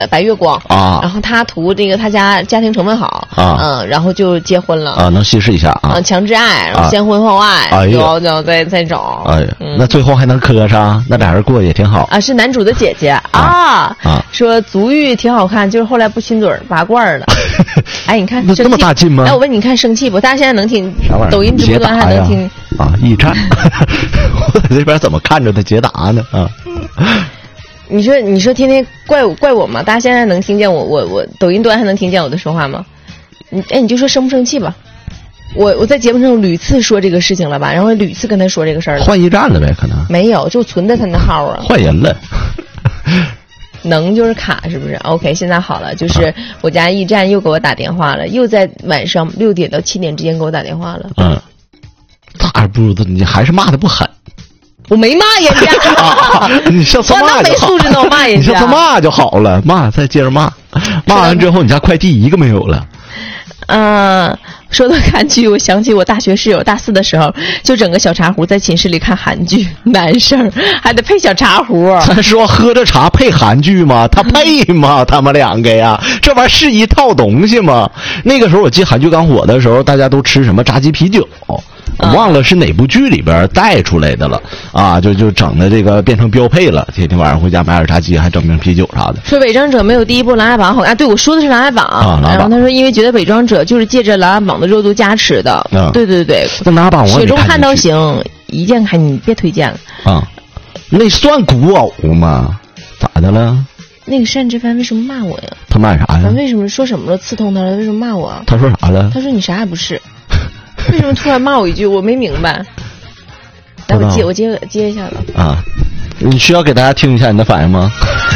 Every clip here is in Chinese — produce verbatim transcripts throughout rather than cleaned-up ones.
白月光啊， 然后他图这个他家家庭成分好啊， 嗯，然后就结婚了啊，能稀释一下啊， 强制爱，然后先婚后爱， 哎呀， 就就再再找， 哎呀，那最后还能磕上，那俩人过也挺好啊。是男主的姐姐啊啊， 说足浴挺好看，就是后来不亲嘴拔罐了。哎，你看这么大劲吗？ 哎，我问你看生气不？大家现在能听抖音直播端还能听啊？驿站，我在这边怎么看着他解答呢？啊， 你说你说天天怪我怪我吗？大家现在能听见我我我抖音端还能听见我的说话吗？你哎，你就说生不生气吧。我我在节目上屡次说这个事情了吧，然后屡次跟他说这个事儿了。 换驿站了呗，可能没有，就存的他那号啊。 换人了。 能就是卡是不是 ？OK， 现在好了，就是我家驿站又给我打电话了，又在晚上六点到七点之间给我打电话了。 嗯，咋不知道你还是骂的不狠？ 我没骂人家， 啊、你下次骂就好。 我那没素质能骂人家。 你下次骂就好了，骂再接着骂，骂完之后你家快递一个没有了。 嗯，说到看剧，我想起我大学室友大四的时候，就整个小茶壶在寝室里看韩剧，男生还得配小茶壶。 咱说喝着茶配韩剧吗？他配吗？他们两个呀，这玩意儿是一套东西吗？那个时候我记得韩剧刚火的时候，大家都吃什么炸鸡啤酒。忘了是哪部剧里边带出来的了啊，就就整的这个变成标配了，天天晚上回家买点炸鸡，还整瓶啤酒啥的。 说伪装者没有第一部《琅琊榜》好看，对我说的是《琅琊榜》 啊， 然后他说因为觉得伪装者就是借着《琅琊榜》的热度加持的， 啊、 对对对。 那琅琊榜我雪中悍刀行一键看，你别推荐了啊，那算古偶吗？咋的了？ 那个单之帆为什么骂我呀？ 他骂啥呀？ 为什么说什么了？刺痛他了？为什么骂我？ 他说啥了？ 他说你啥也不是。为什么突然骂我一句？我没明白。来，我接我接接一下了啊！你需要给大家听一下你的反应吗？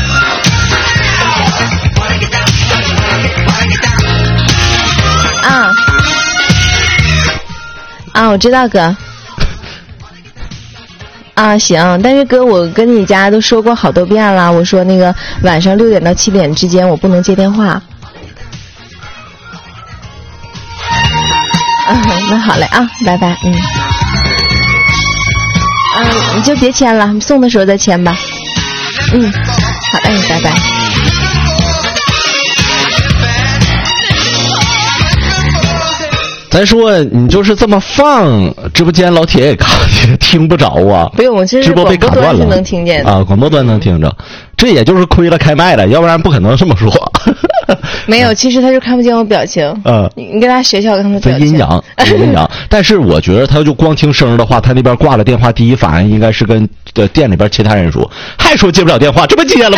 啊啊！我知道哥。啊，行，但是哥，我跟你家都说过好多遍了，我说那个晚上六点到七点之间我不能接电话。嗯，那好嘞啊，拜拜，嗯，嗯，你就别签了，送的时候再签吧。嗯，好嘞，拜拜。 咱说你就是这么放直播间，老铁也卡也听不着啊。 不用，我这直播被卡断了， 能听见啊，广播端能听着，这也就是亏了开麦了，要不然不可能这么说。 没有，其实他就看不见我表情。嗯，你你跟他学学他们表情。 阴阳，阴阳。但是我觉得他就光听声的话，他那边挂了电话，第一反应应该是跟呃店里边其他人说，还说接不了电话，这不接了吗？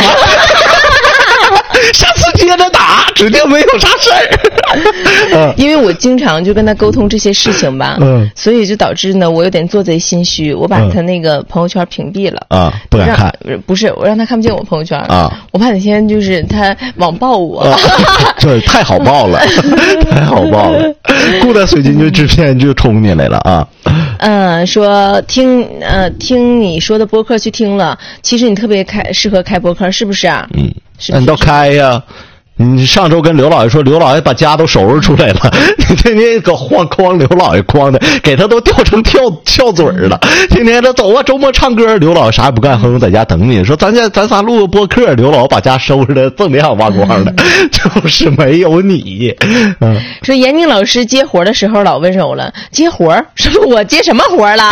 下次接着打，指定没有啥事儿。 因为我经常就跟他沟通这些事情吧，嗯，所以就导致呢，我有点做贼心虚，我把他那个朋友圈屏蔽了啊，不敢看。 不是，我让他看不见我朋友圈啊， 我怕哪天就是他网暴我， 啊、这太好爆了，太好爆了，顾着水晶就制片就冲进来了啊。 嗯，说听呃听你说的播客去听了，其实你特别开适合开播客，是不是啊？ 嗯，那你倒开呀。你上周跟刘老爷说，刘老爷把家都收拾出来了，你天天搁晃诓刘老爷诓的，给他都掉成跳跳嘴了。天天他走啊，周末唱歌，刘老爷啥也不干，哼哼在家等你。说咱家咱仨录个播客，刘老爷把家收拾的锃亮挖光的，就是没有你。嗯， 说严宁老师接活的时候老温柔了，接活是不是我接什么活了？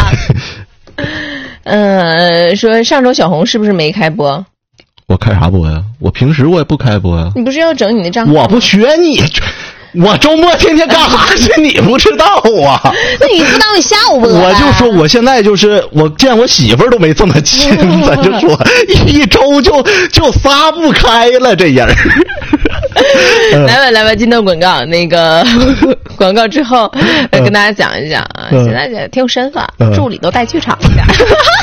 嗯，说上周小红是不是没开播？ 我开啥播呀？我平时我也不开播呀。 你不是要整你的账号吗？ 我不学你，我周末天天干啥去？你不知道啊？ 那你不知道你下午播？ 我就说我现在就是我见我媳妇儿都没这么亲，咱就说一周就就撒不开了这人。 来吧来吧，进到广告那个广告之后，跟大家讲一讲啊，现在挺有身份，助理都带剧场的。